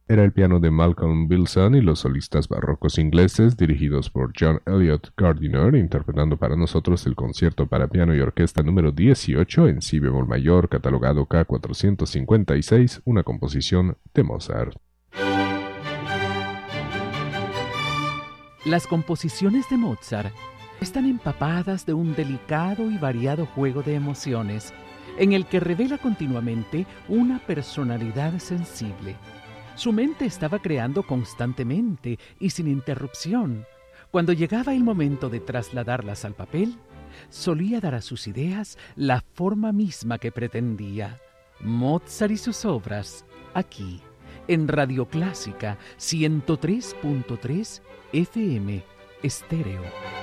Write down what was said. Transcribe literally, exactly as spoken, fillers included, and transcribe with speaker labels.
Speaker 1: era el piano de Malcolm Wilson y los solistas barrocos ingleses dirigidos por John Eliot Gardiner, interpretando para nosotros el concierto para piano y orquesta número dieciocho en si bemol mayor, catalogado K cuatrocientos cincuenta y seis, una composición de Mozart.
Speaker 2: Las composiciones de Mozart están empapadas de un delicado y variado juego de emociones, en el que revela continuamente una personalidad sensible. Su mente estaba creando constantemente y sin interrupción. Cuando llegaba el momento de trasladarlas al papel, solía dar a sus ideas la forma misma que pretendía. Mozart y sus obras, aquí, en Radio Clásica ciento tres punto tres F M Estéreo.